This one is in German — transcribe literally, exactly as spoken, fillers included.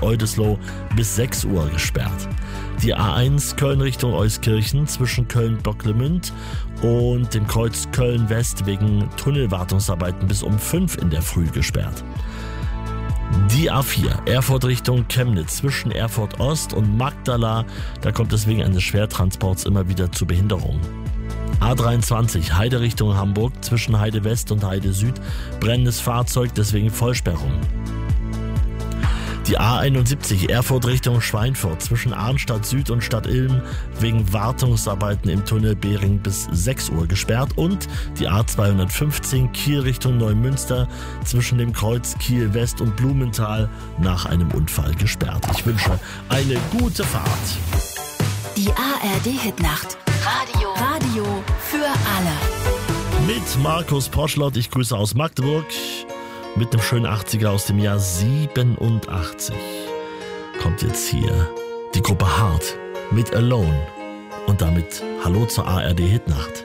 Bad Oldesloe bis sechs Uhr gesperrt. Die A eins Köln Richtung Euskirchen zwischen Köln-Bocklemünd und dem Kreuz Köln-West wegen Tunnelwartungsarbeiten bis um fünf in der Früh gesperrt. Die A vier Erfurt Richtung Chemnitz zwischen Erfurt Ost und Magdala, da kommt es wegen eines Schwertransports immer wieder zu Behinderungen. A dreiundzwanzig Heide Richtung Hamburg zwischen Heide West und Heide Süd brennendes Fahrzeug, deswegen Vollsperrung. Die A einundsiebzig Erfurt Richtung Schweinfurt zwischen Arnstadt Süd und Stadt Ilm wegen Wartungsarbeiten im Tunnel Behring bis sechs Uhr gesperrt und die A zweihundertfünfzehn Kiel Richtung Neumünster zwischen dem Kreuz Kiel West und Blumenthal nach einem Unfall gesperrt. Ich wünsche eine gute Fahrt. Die A R D-Hitnacht. Radio. Radio für alle. Mit Markus Poschlott, ich grüße aus Magdeburg. Mit einem schönen achtziger aus dem Jahr siebenundachtzig kommt jetzt hier die Gruppe Hart mit Alone und damit Hallo zur A R D Hitnacht.